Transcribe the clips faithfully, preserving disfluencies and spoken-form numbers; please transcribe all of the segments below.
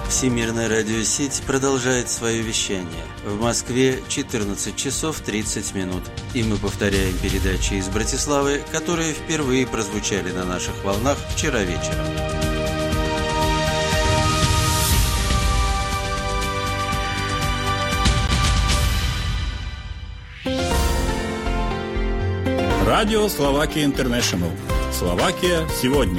Всемирная радиосеть продолжает свое вещание. В Москве четырнадцать часов тридцать минут. И мы повторяем передачи из Братиславы, которые впервые прозвучали на наших волнах вчера вечером. Радио Словакия Интернешнл. Словакия сегодня.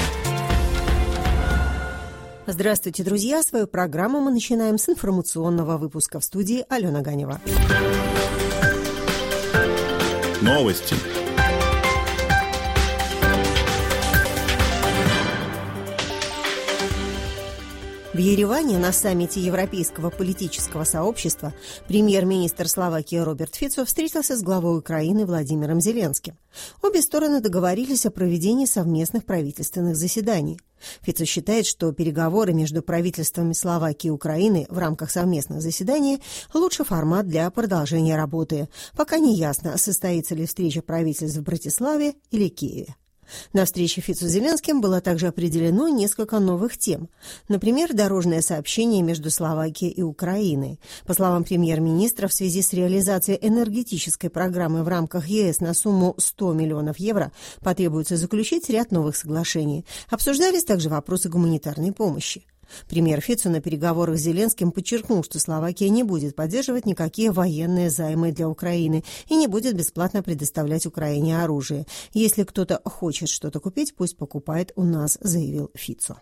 Здравствуйте, друзья! Свою программу мы начинаем с информационного выпуска. В студии Алена Ганева. Новости. В Ереване на саммите Европейского политического сообщества премьер-министр Словакии Роберт Фицо встретился с главой Украины Владимиром Зеленским. Обе стороны договорились о проведении совместных правительственных заседаний. Фицо считает, что переговоры между правительствами Словакии и Украины в рамках совместных заседаний – лучший формат для продолжения работы. Пока не ясно, состоится ли встреча правительств в Братиславе или Киеве. На встрече Фицо с Зеленским было также определено несколько новых тем. Например, дорожное сообщение между Словакией и Украиной. По словам премьер-министра, в связи с реализацией энергетической программы в рамках ЕС на сумму сто миллионов евро потребуется заключить ряд новых соглашений. Обсуждались также вопросы гуманитарной помощи. Премьер Фицо на переговорах с Зеленским подчеркнул, что Словакия не будет поддерживать никакие военные займы для Украины и не будет бесплатно предоставлять Украине оружие. Если кто-то хочет что-то купить, пусть покупает у нас, заявил Фицо.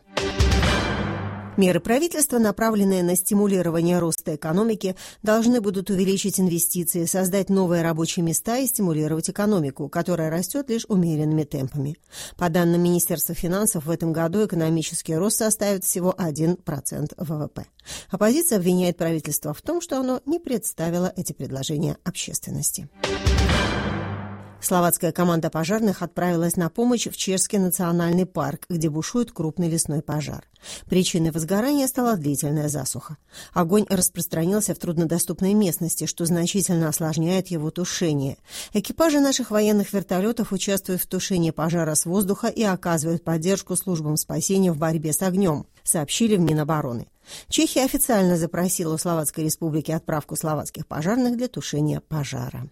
Меры правительства, направленные на стимулирование роста экономики, должны будут увеличить инвестиции, создать новые рабочие места и стимулировать экономику, которая растет лишь умеренными темпами. По данным Министерства финансов, в этом году экономический рост составит всего один процент ВВП. Оппозиция обвиняет правительство в том, что оно не представило эти предложения общественности. Словацкая команда пожарных отправилась на помощь в Чешский национальный парк, где бушует крупный лесной пожар. Причиной возгорания стала длительная засуха. Огонь распространился в труднодоступной местности, что значительно осложняет его тушение. Экипажи наших военных вертолетов участвуют в тушении пожара с воздуха и оказывают поддержку службам спасения в борьбе с огнем, сообщили в Минобороны. Чехия официально запросила у Словацкой Республики отправку словацких пожарных для тушения пожара.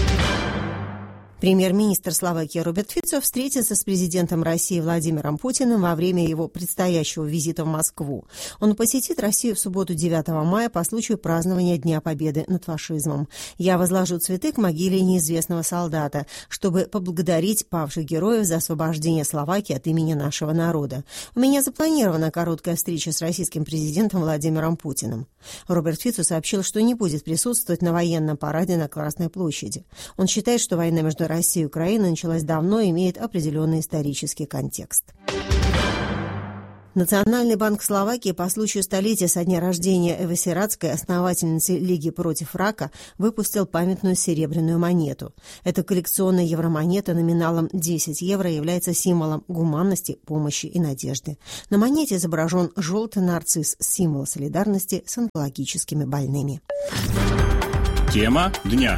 Премьер-министр Словакии Роберт Фицо встретится с президентом России Владимиром Путиным во время его предстоящего визита в Москву. Он посетит Россию в субботу девятого мая по случаю празднования Дня Победы над фашизмом. Я возложу цветы к могиле неизвестного солдата, чтобы поблагодарить павших героев за освобождение Словакии от имени нашего народа. У меня запланирована короткая встреча с российским президентом Владимиром Путиным. Роберт Фицо сообщил, что не будет присутствовать на военном параде на Красной площади. Он считает, что война между Россия и Украина началась давно и имеет определенный исторический контекст. Национальный банк Словакии по случаю столетия со дня рождения Эвы Сирацкой, основательницы Лиги против рака, выпустил памятную серебряную монету. Эта коллекционная евромонета номиналом десять евро является символом гуманности, помощи и надежды. На монете изображен желтый нарцисс, символ солидарности с онкологическими больными. Тема дня.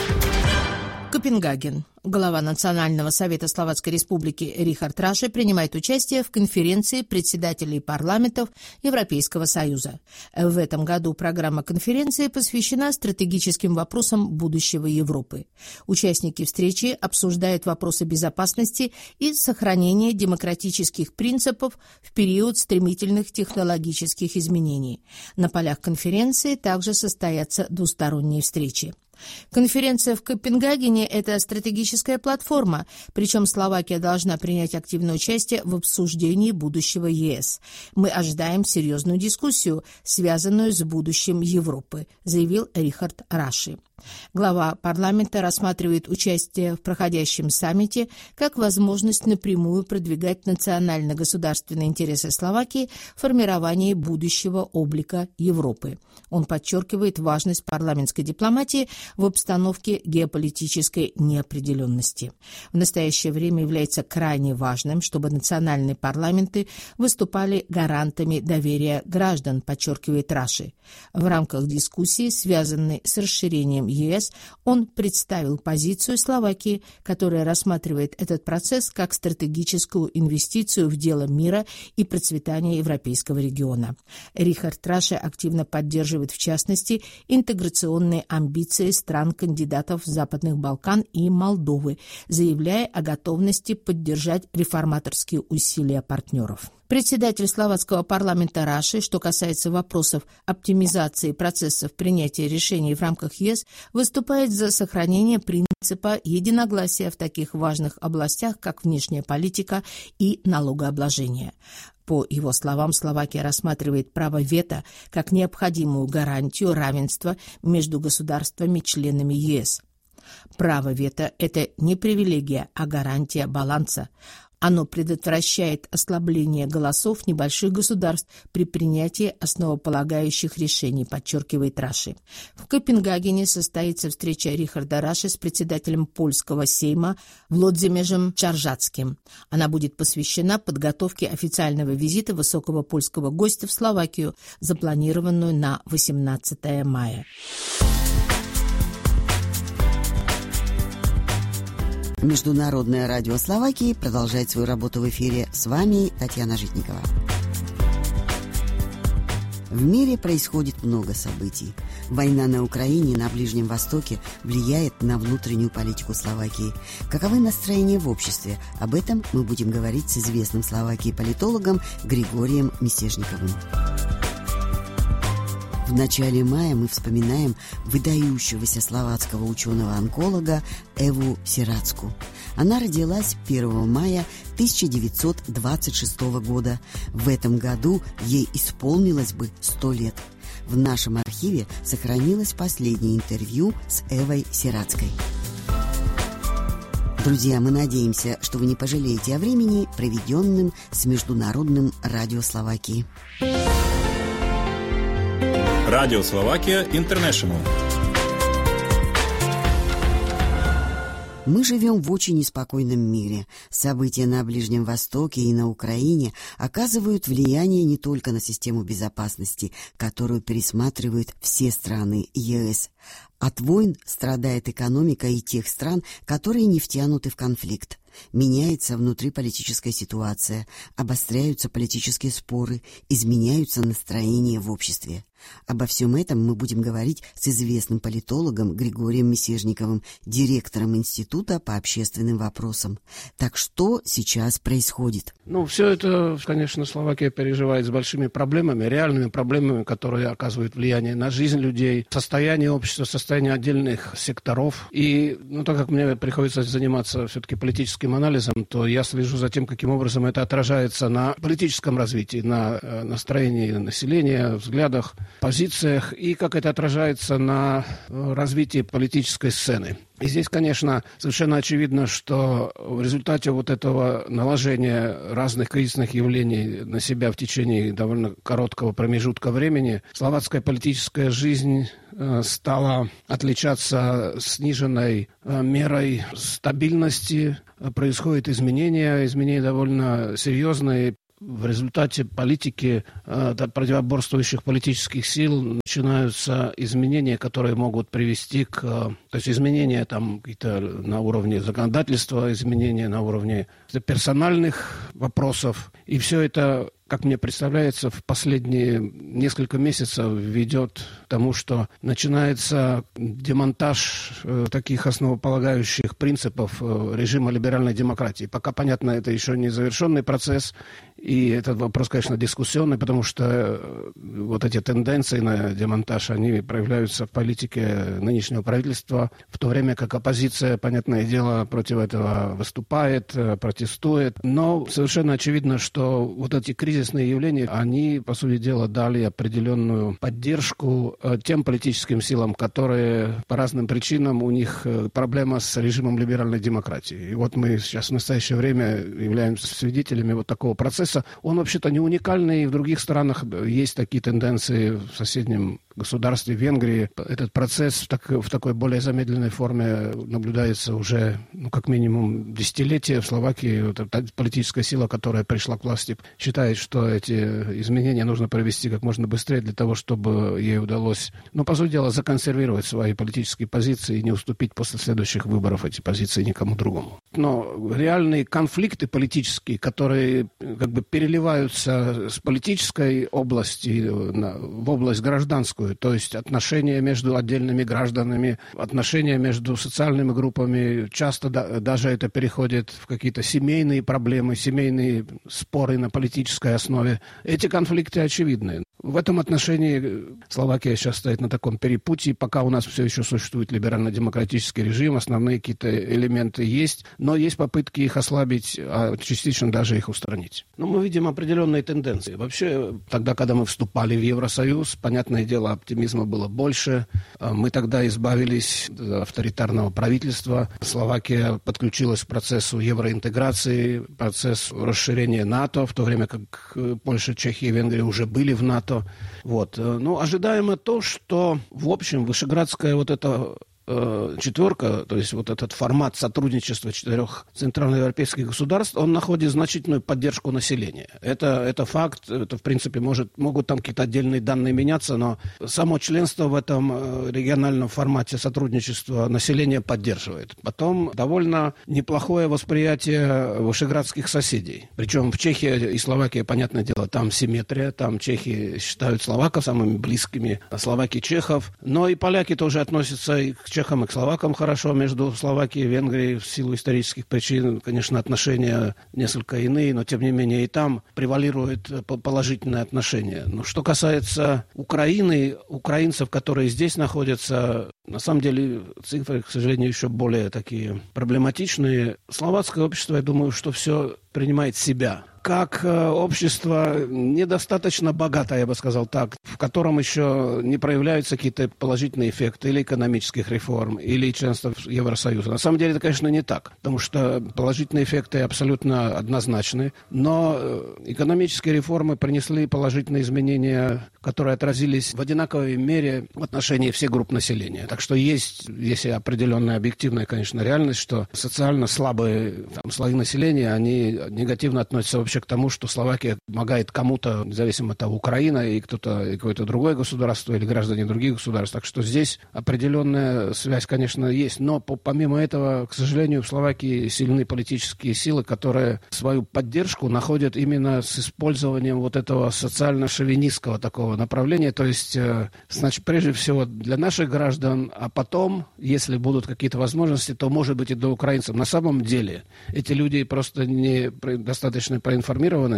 Копенгаген. Глава Национального совета Словацкой Республики Рихард Раши принимает участие в конференции председателей парламентов Европейского Союза. В этом году программа конференции посвящена стратегическим вопросам будущего Европы. Участники встречи обсуждают вопросы безопасности и сохранения демократических принципов в период стремительных технологических изменений. На полях конференции также состоятся двусторонние встречи. Конференция в Копенгагене – это стратегическая платформа, причем Словакия должна принять активное участие в обсуждении будущего ЕС. Мы ожидаем серьезную дискуссию, связанную с будущим Европы, заявил Рихард Раши. Глава парламента рассматривает участие в проходящем саммите как возможность напрямую продвигать национально-государственные интересы Словакии в формировании будущего облика Европы. Он подчеркивает важность парламентской дипломатии в обстановке геополитической неопределенности. В настоящее время является крайне важным, чтобы национальные парламенты выступали гарантами доверия граждан, подчеркивает Раши. В рамках дискуссии, связанной с расширением членом ЕС, он представил позицию Словакии, которая рассматривает этот процесс как стратегическую инвестицию в дело мира и процветания европейского региона. Рихард Траше активно поддерживает, в частности, интеграционные амбиции стран-кандидатов Западных Балкан и Молдовы, заявляя о готовности поддержать реформаторские усилия партнеров. Председатель словацкого парламента Раши, что касается вопросов оптимизации процессов принятия решений в рамках ЕС, выступает за сохранение принципа единогласия в таких важных областях, как внешняя политика и налогообложение. По его словам, Словакия рассматривает право вето как необходимую гарантию равенства между государствами-членами ЕС. Право вето – это не привилегия, а гарантия баланса. Оно предотвращает ослабление голосов небольших государств при принятии основополагающих решений, подчеркивает Раши. В Копенгагене состоится встреча Рихарда Раши с председателем польского сейма Владимиром Чаржацким. Она будет посвящена подготовке официального визита высокого польского гостя в Словакию, запланированную на восемнадцатое мая. Международное радио Словакии продолжает свою работу в эфире. С вами Татьяна Житникова. В мире происходит много событий. Война на Украине, на Ближнем Востоке влияет на внутреннюю политику Словакии. Каковы настроения в обществе? Об этом мы будем говорить с известным в Словакии политологом Григорием Мисежниковым. В начале мая мы вспоминаем выдающегося словацкого ученого-онколога Эву Сирацку. Она родилась первого мая тысяча девятьсот двадцать шестого года. В этом году ей исполнилось бы сто лет. В нашем архиве сохранилось последнее интервью с Эвой Сирацкой. Друзья, мы надеемся, что вы не пожалеете о времени, проведенном с Международным радио Словакии. Радио Словакия Интернешнл. Мы живем в очень неспокойном мире. События на Ближнем Востоке и на Украине оказывают влияние не только на систему безопасности, которую пересматривают все страны ЕС. От войн страдает экономика и тех стран, которые не втянуты в конфликт. Меняется внутриполитическая ситуация, обостряются политические споры, изменяются настроения в обществе. Обо всем этом мы будем говорить с известным политологом Григорием Мисежниковым, директором Института по общественным вопросам. Так что сейчас происходит? Ну, все это, конечно, Словакия переживает с большими проблемами, реальными проблемами, которые оказывают влияние на жизнь людей, состояние общества, состояние отдельных секторов. И, ну, так как мне приходится заниматься все-таки политическим анализом, то я слежу за тем, каким образом это отражается на политическом развитии, на э, настроении населения, взглядах, позициях и как это отражается на э, развитии политической сцены. И здесь, конечно, совершенно очевидно, что в результате вот этого наложения разных кризисных явлений на себя в течение довольно короткого промежутка времени словацкая политическая жизнь э, стала отличаться сниженной э, мерой стабильности. Происходят изменения, изменения довольно серьезные. В результате политики э, противоборствующих политических сил начинаются изменения, которые могут привести к... Э, то есть изменения там какие-то на уровне законодательства, изменения на уровне персональных вопросов. И все это, как мне представляется, в последние несколько месяцев ведет к тому, что начинается демонтаж э, таких основополагающих принципов э, режима либеральной демократии. Пока, понятно, это еще не завершенный процесс, и этот вопрос, конечно, дискуссионный, потому что э, вот эти тенденции на демонтаж, они проявляются в политике нынешнего правительства, в то время как оппозиция, понятное дело, против этого выступает, э, протестует. Но совершенно очевидно, что вот эти кризисные явления, они, по сути дела, дали определенную поддержку э, тем политическим силам, которые по разным причинам, у них э, проблема с режимом либеральной демократии. И вот мы сейчас в настоящее время являемся свидетелями вот такого процесса. Он вообще-то не уникальный, и в других странах есть такие тенденции в соседнем государстве Венгрии этот процесс в, так, в такой более замедленной форме наблюдается уже, ну, как минимум, десятилетия. В Словакии вот эта политическая сила, которая пришла к власти, считает, что эти изменения нужно провести как можно быстрее для того, чтобы ей удалось, ну, по сути дела, законсервировать свои политические позиции и не уступить после следующих выборов эти позиции никому другому. Но реальные конфликты политические, которые как бы переливаются с политической области в область гражданскую, то есть отношения между отдельными гражданами, отношения между социальными группами, часто да, даже это переходит в какие-то семейные проблемы, семейные споры на политической основе. Эти конфликты очевидны. В этом отношении Словакия сейчас стоит на таком перепутье, пока у нас все еще существует либерально-демократический режим, основные какие-то элементы есть, но есть попытки их ослабить, а частично даже их устранить. Но мы видим определенные тенденции. Вообще, тогда, когда мы вступали в Евросоюз, понятное дело, оптимизма было больше. Мы тогда избавились от авторитарного правительства. Словакия подключилась к процессу евроинтеграции, процессу расширения НАТО, в то время как Польша, Чехия и Венгрия уже были в НАТО. Вот. Ну, ожидаемо то, что, в общем, вышеградская вот эта четверка, то есть вот этот формат сотрудничества четырех центральноевропейских государств, он находит значительную поддержку населения. Это, это факт, это в принципе может, могут там какие-то отдельные данные меняться, но само членство в этом региональном формате сотрудничества население поддерживает. Потом довольно неплохое восприятие вышеградских соседей. Причем в Чехии и Словакии, понятное дело, там симметрия, там чехи считают словаков самыми близкими, а словаки чехов, но и поляки тоже относятся и к чехам и к словакам хорошо. Между Словакией и Венгрией в силу исторических причин, конечно, отношения несколько иные, но тем не менее и там превалирует положительное отношение. Но что касается Украины, украинцев, которые здесь находятся, на самом деле цифры, к сожалению, еще более такие проблематичные. Словацкое общество, я думаю, что все принимает себя как общество недостаточно богатое, я бы сказал так, в котором еще не проявляются какие-то положительные эффекты или экономических реформ, или членства в Евросоюзе. На самом деле это, конечно, не так, потому что положительные эффекты абсолютно однозначны, но экономические реформы принесли положительные изменения, которые отразились в одинаковой мере в отношении всех групп населения. Так что есть, есть определенная объективная, конечно, реальность, что социально слабые там, слои населения, они негативно относятся вообще к тому, что Словакия помогает кому-то, независимо от того, Украина и кто-то, и какое-то другое государство или граждане других государств. Так что здесь определенная связь, конечно, есть. Но по, помимо этого, к сожалению, в Словакии сильны политические силы, которые свою поддержку находят именно с использованием вот этого социально-шовинистского такого направления. То есть, значит, прежде всего для наших граждан, а потом, если будут какие-то возможности, то, может быть, и до украинцев. На самом деле эти люди просто не достаточно проинформированы.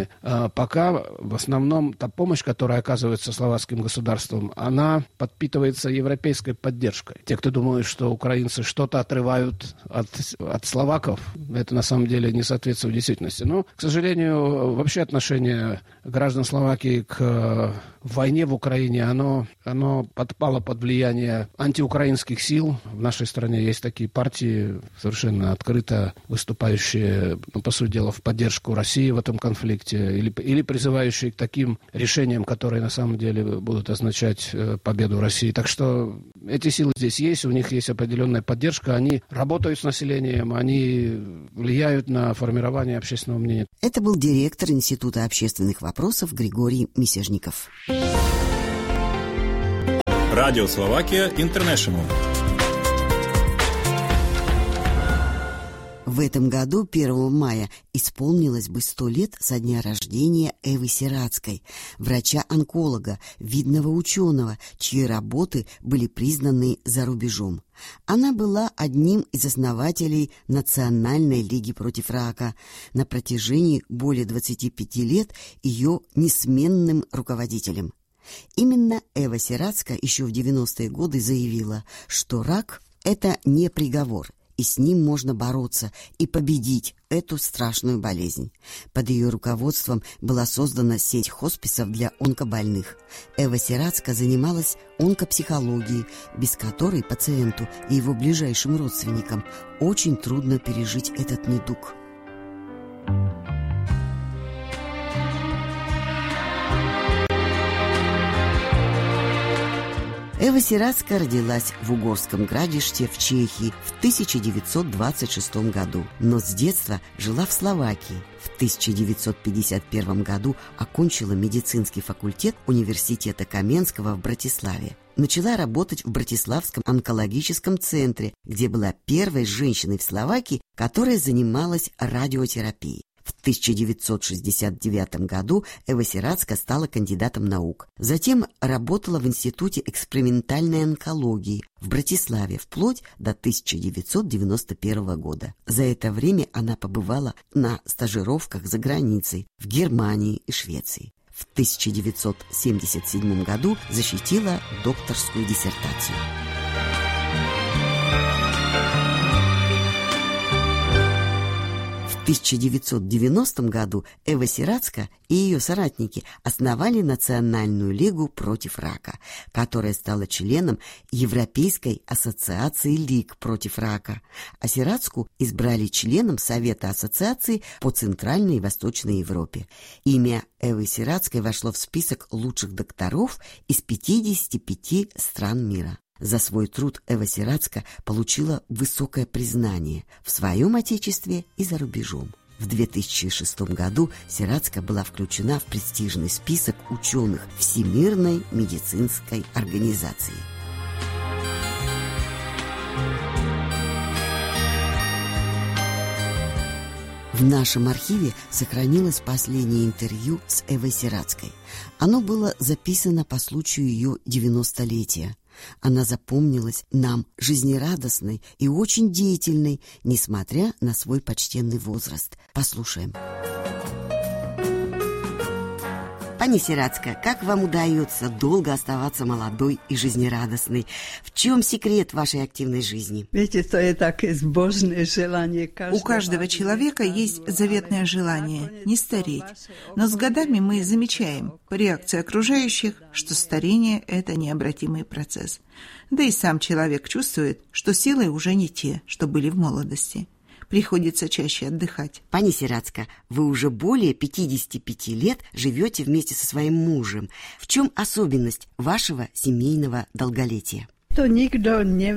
А пока в основном та помощь, которая оказывается словацким государством, она подпитывается европейской поддержкой. Те, кто думают, что украинцы что-то отрывают от, от словаков, это на самом деле не соответствует действительности. Но, к сожалению, вообще отношение граждан Словакии к войне в Украине, оно, оно подпало под влияние антиукраинских сил. В нашей стране есть такие партии, совершенно открыто выступающие, ну, по сути дела, в поддержку России в этом конфликте, или, или призывающие к таким решениям, которые на самом деле будут означать э, победу России. Так что эти силы здесь есть, у них есть определенная поддержка, они работают с населением, они влияют на формирование общественного мнения. Это был директор Института общественных вопросов Григорий Мисежников. Радио Словакия Интернешнл. В этом году, первого мая, исполнилось бы сто лет со дня рождения Эвы Сирацкой, врача-онколога, видного ученого, чьи работы были признаны за рубежом. Она была одним из основателей Национальной лиги против рака. На протяжении более двадцати пяти лет ее несменным руководителем. Именно Эва Сирацка еще в девяностые годы заявила, что рак – это не приговор, и с ним можно бороться и победить эту страшную болезнь. Под ее руководством была создана сеть хосписов для онкобольных. Эва Сирацка занималась онкопсихологией, без которой пациенту и его ближайшим родственникам очень трудно пережить этот недуг. Эва Сирацка родилась в Угорском Градище в Чехии в тысяча девятьсот двадцать шестом году, но с детства жила в Словакии. В тысяча девятьсот пятьдесят первом году окончила медицинский факультет университета Каменского в Братиславе. Начала работать в Братиславском онкологическом центре, где была первой женщиной в Словакии, которая занималась радиотерапией. В тысяча девятьсот шестьдесят девятом году Эва Сирацка стала кандидатом наук. Затем работала в Институте экспериментальной онкологии в Братиславе вплоть до тысяча девятьсот девяносто первого года. За это время она побывала на стажировках за границей в Германии и Швеции. В тысяча девятьсот семьдесят седьмом году защитила докторскую диссертацию. В тысяча девятьсот девяностом году Эва Сирацка и ее соратники основали Национальную лигу против рака, которая стала членом Европейской ассоциации лиг против рака, а Сирацку избрали членом Совета ассоциации по Центральной и Восточной Европе. Имя Эвы Сирацкой вошло в список лучших докторов из пятидесяти пяти стран мира. За свой труд Эва Сирацка получила высокое признание в своем отечестве и за рубежом. В две тысячи шестом году Сирацка была включена в престижный список ученых Всемирной медицинской организации. В нашем архиве сохранилось последнее интервью с Эвой Сирацкой. Оно было записано по случаю ее девяностолетия. Она запомнилась нам жизнерадостной и очень деятельной, несмотря на свой почтенный возраст. Послушаем. Пани Сирацка, как вам удается долго оставаться молодой и жизнерадостной? В чем секрет вашей активной жизни? У каждого человека есть заветное желание не стареть. Но с годами мы замечаем по реакции окружающих, что старение – это необратимый процесс. Да и сам человек чувствует, что силы уже не те, что были в молодости. Приходится чаще отдыхать. Пани Сирацка, вы уже более пятидесяти пяти лет живете вместе со своим мужем. В чем особенность вашего семейного долголетия? Никто не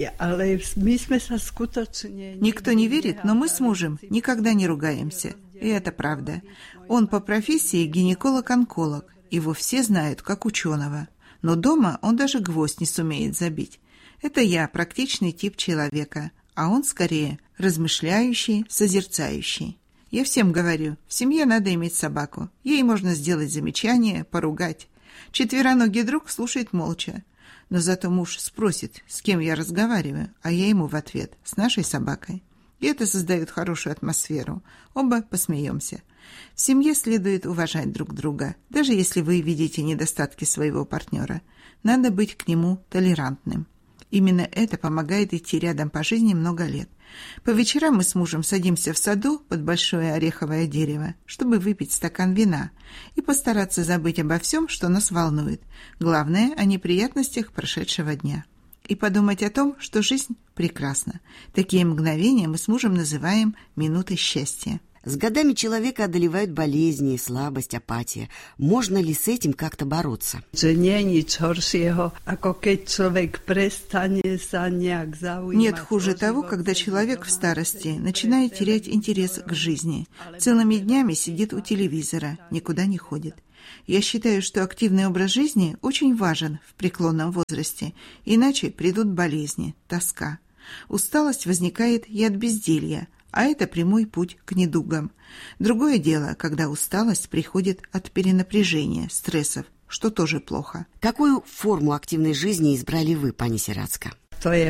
верит, но мы с мужем никогда не ругаемся. И это правда. Он по профессии гинеколог-онколог. Его все знают как ученого. Но дома он даже гвоздь не сумеет забить. Это я, практичный тип человека. А он скорее размышляющий, созерцающий. Я всем говорю, в семье надо иметь собаку. Ей можно сделать замечание, поругать. Четвероногий друг слушает молча. Но зато муж спросит, с кем я разговариваю, а я ему в ответ, с нашей собакой. И это создает хорошую атмосферу. Оба посмеемся. В семье следует уважать друг друга, даже если вы видите недостатки своего партнера. Надо быть к нему толерантным. Именно это помогает идти рядом по жизни много лет. По вечерам мы с мужем садимся в саду под большое ореховое дерево, чтобы выпить стакан вина и постараться забыть обо всем, что нас волнует. Главное, о неприятностях прошедшего дня. И подумать о том, что жизнь прекрасна. Такие мгновения мы с мужем называем «минутой счастья». С годами человека одолевают болезни, слабость, апатия. Можно ли с этим как-то бороться? Нет хуже того, когда человек в старости начинает терять интерес к жизни. Целыми днями сидит у телевизора, никуда не ходит. Я считаю, что активный образ жизни очень важен в преклонном возрасте, иначе придут болезни, тоска. Усталость возникает и от безделья, а это прямой путь к недугам. Другое дело, когда усталость приходит от перенапряжения, стрессов, что тоже плохо. Какую форму активной жизни избрали вы, пани Сирацка? Я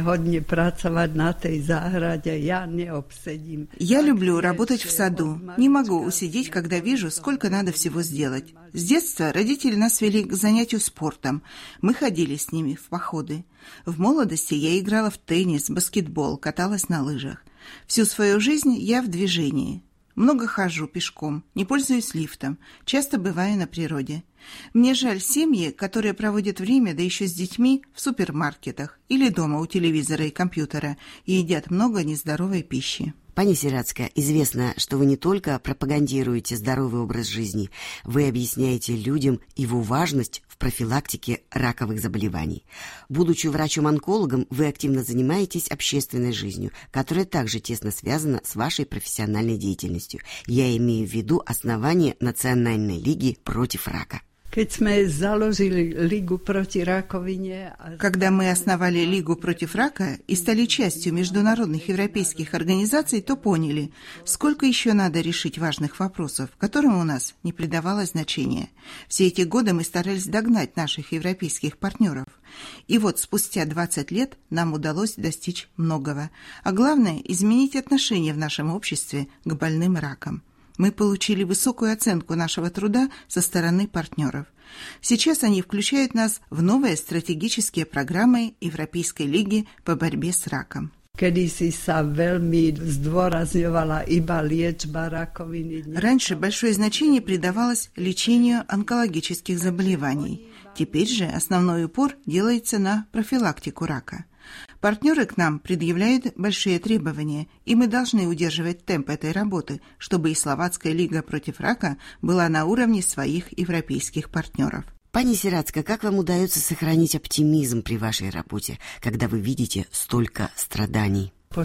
люблю работать в саду. Не могу усидеть, когда вижу, сколько надо всего сделать. С детства родители нас вели к занятию спортом. Мы ходили с ними в походы. В молодости я играла в теннис, баскетбол, каталась на лыжах. Всю свою жизнь я в движении. Много хожу пешком, не пользуюсь лифтом, часто бываю на природе. Мне жаль семьи, которые проводят время, да еще с детьми, в супермаркетах или дома у телевизора и компьютера и едят много нездоровой пищи. Пани Сирацка, известно, что вы не только пропагандируете здоровый образ жизни, вы объясняете людям его важность в профилактике раковых заболеваний. Будучи врачом-онкологом, вы активно занимаетесь общественной жизнью, которая также тесно связана с вашей профессиональной деятельностью. Я имею в виду основание Национальной лиги против рака. Когда мы основали Лигу против рака и стали частью международных европейских организаций, то поняли, сколько еще надо решить важных вопросов, которым у нас не придавалось значения. Все эти годы мы старались догнать наших европейских партнеров. И вот спустя двадцать лет нам удалось достичь многого. А главное – изменить отношение в нашем обществе к больным раком. Мы получили высокую оценку нашего труда со стороны партнеров. Сейчас они включают нас в новые стратегические программы Европейской лиги по борьбе с раком. Раньше большое значение придавалось лечению онкологических заболеваний. Теперь же основной упор делается на профилактику рака. Партнеры к нам предъявляют большие требования, и мы должны удерживать темп этой работы, чтобы и Словацкая лига против рака была на уровне своих европейских партнеров. Пани Сирацка, как вам удается сохранить оптимизм при вашей работе, когда вы видите столько страданий? В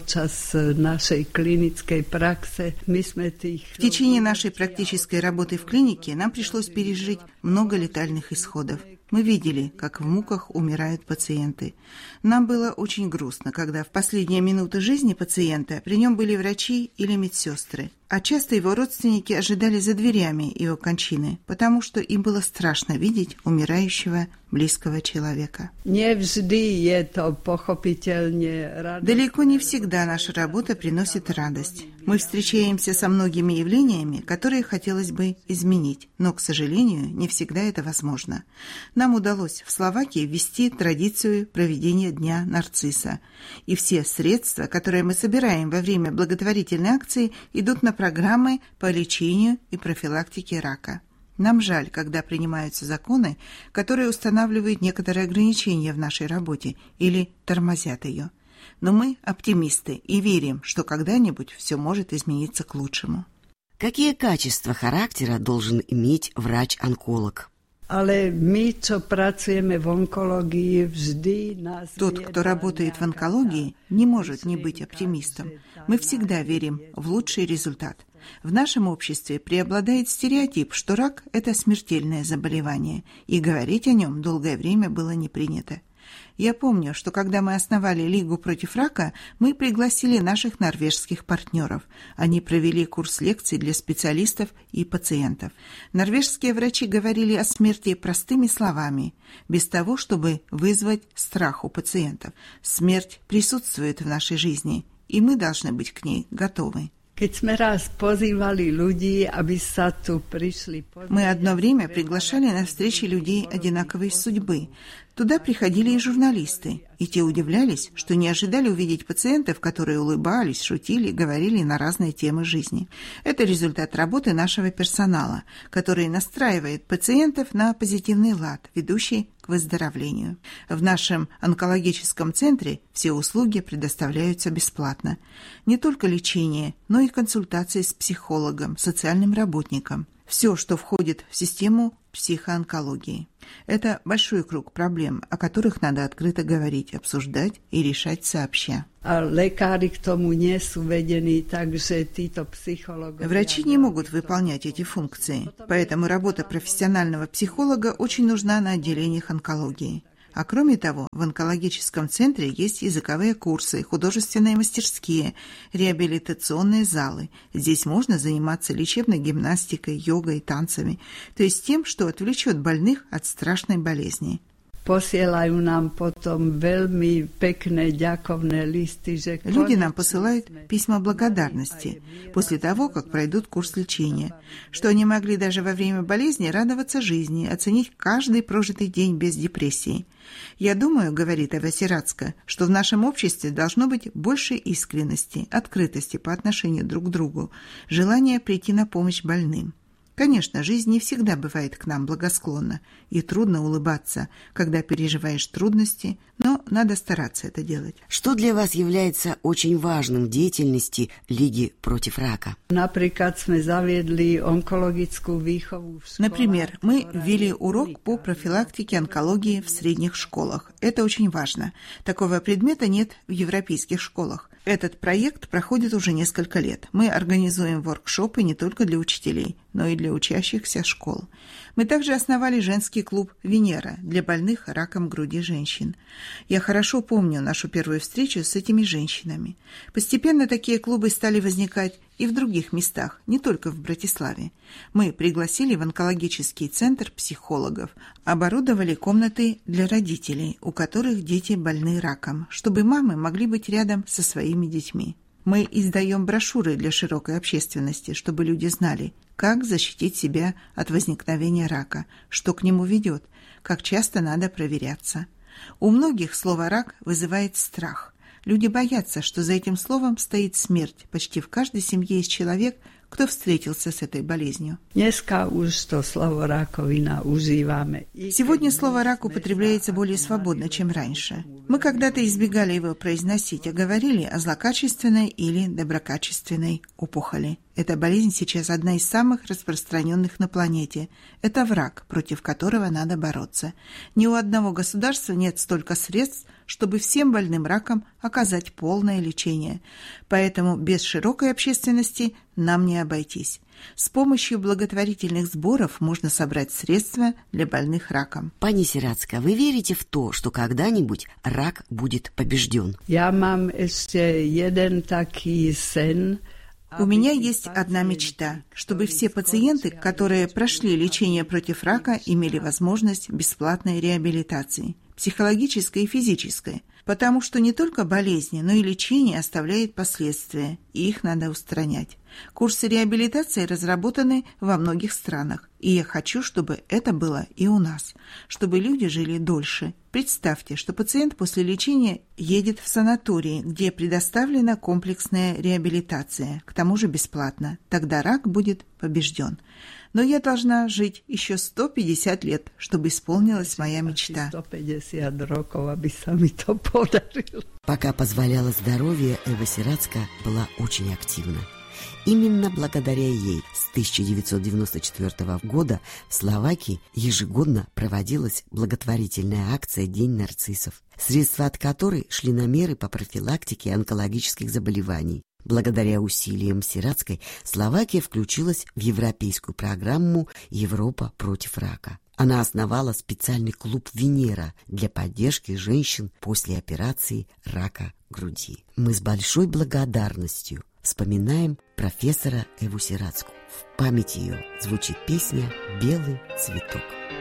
течение нашей практической работы в клинике нам пришлось пережить много летальных исходов. Мы видели, как в муках умирают пациенты. Нам было очень грустно, когда в последние минуты жизни пациента при нем были врачи или медсестры. А часто его родственники ожидали за дверями его кончины, потому что им было страшно видеть умирающего близкого человека. Далеко не всегда наша работа приносит радость. Мы встречаемся со многими явлениями, которые хотелось бы изменить, но, к сожалению, не всегда это возможно. Нам удалось в Словакии ввести традицию проведения Дня нарцисса. И все средства, которые мы собираем во время благотворительной акции, идут на программы по лечению и профилактике рака. Нам жаль, когда принимаются законы, которые устанавливают некоторые ограничения в нашей работе или тормозят ее. Но мы оптимисты и верим, что когда-нибудь все может измениться к лучшему. Какие качества характера должен иметь врач-онколог? Тот, кто работает в онкологии, не может не быть оптимистом. Мы всегда верим в лучший результат. В нашем обществе преобладает стереотип, что рак – это смертельное заболевание, и говорить о нем долгое время было не принято. Я помню, что когда мы основали Лигу против рака, мы пригласили наших норвежских партнеров. Они провели курс лекций для специалистов и пациентов. Норвежские врачи говорили о смерти простыми словами, без того, чтобы вызвать страх у пациентов. Смерть присутствует в нашей жизни, и мы должны быть к ней готовы. Мы одно время приглашали на встречи людей одинаковой судьбы. Туда приходили и журналисты, и те удивлялись, что не ожидали увидеть пациентов, которые улыбались, шутили, говорили на разные темы жизни. Это результат работы нашего персонала, который настраивает пациентов на позитивный лад, ведущий к выздоровлению. В нашем онкологическом центре все услуги предоставляются бесплатно. Не только лечение, но и консультации с психологом, социальным работником. Все, что входит в систему психоонкологии. Это большой круг проблем, о которых надо открыто говорить, обсуждать и решать сообща. Врачи не могут выполнять эти функции, поэтому работа профессионального психолога очень нужна на отделениях онкологии. А кроме того, в онкологическом центре есть языковые курсы, художественные мастерские, реабилитационные залы. Здесь можно заниматься лечебной гимнастикой, йогой, танцами, то есть тем, что отвлечет больных от страшной болезни. Люди нам посылают письма благодарности после того, как пройдут курс лечения, что они могли даже во время болезни радоваться жизни, оценить каждый прожитый день без депрессии. «Я думаю, — говорит Эва Сирацка, — что в нашем обществе должно быть больше искренности, открытости по отношению друг к другу, желания прийти на помощь больным. Конечно, жизнь не всегда бывает к нам благосклонна, и трудно улыбаться, когда переживаешь трудности, но надо стараться это делать. Что для вас является очень важным в деятельности Лиги против рака? Например, мы ввели урок по профилактике онкологии в средних школах. Это очень важно. Такого предмета нет в европейских школах. Этот проект проходит уже несколько лет. Мы организуем воркшопы не только для учителей, но и для учащихся школ. Мы также основали женский клуб «Венера» для больных раком груди женщин. Я хорошо помню нашу первую встречу с этими женщинами. Постепенно такие клубы стали возникать и в других местах, не только в Братиславе. Мы пригласили в онкологический центр психологов, оборудовали комнаты для родителей, у которых дети больны раком, чтобы мамы могли быть рядом со своими детьми. Мы издаем брошюры для широкой общественности, чтобы люди знали, как защитить себя от возникновения рака, что к нему ведет, как часто надо проверяться. У многих слово «рак» вызывает страх. Люди боятся, что за этим словом стоит смерть. Почти в каждой семье есть человек, кто встретился с этой болезнью. Сегодня слово «рак» употребляется более свободно, чем раньше. Мы когда-то избегали его произносить, а говорили о злокачественной или доброкачественной опухоли. Эта болезнь сейчас одна из самых распространенных на планете. Это враг, против которого надо бороться. Ни у одного государства нет столько средств, чтобы всем больным раком оказать полное лечение. Поэтому без широкой общественности нам не обойтись. С помощью благотворительных сборов можно собрать средства для больных раком. Пани Сирацка, вы верите в то, что когда-нибудь рак будет побежден? Я мам еще один такой сын. У меня есть одна мечта, чтобы все пациенты, которые прошли лечение против рака, имели возможность бесплатной реабилитации, психологической и физической, потому что не только болезни, но и лечение оставляет последствия, и их надо устранять. Курсы реабилитации разработаны во многих странах, и я хочу, чтобы это было и у нас, чтобы люди жили дольше. Представьте, что пациент после лечения едет в санаторий, где предоставлена комплексная реабилитация, к тому же бесплатно. Тогда рак будет побежден. Но я должна жить еще сто пятьдесят лет, чтобы исполнилась моя мечта. Пока позволяло здоровье, Эва Сирацка была очень активна. Именно благодаря ей с тысяча девятьсот девяносто четвёртого года в Словакии ежегодно проводилась благотворительная акция «День нарциссов», средства от которой шли на меры по профилактике онкологических заболеваний. Благодаря усилиям Сирацкой Словакия включилась в европейскую программу «Европа против рака». Она основала специальный клуб «Венера» для поддержки женщин после операции рака груди. Мы с большой благодарностью вспоминаем профессора Эву Сирацку. В память ее звучит песня «Белый цветок».